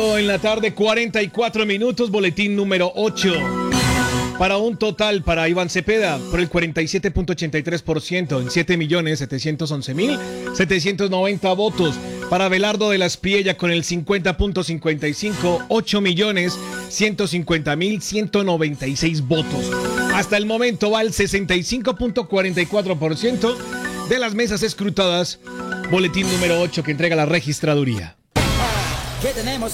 En la tarde, 44 minutos, boletín número 8. Para un total para Iván Cepeda por el 47.83% en 7.711.790 votos. Para Abelardo de la Espriella con el 50.55, 8.150.196 votos. Hasta el momento va el 65.44% de las mesas escrutadas. Boletín número 8 que entrega la registraduría. ¿Qué tenemos?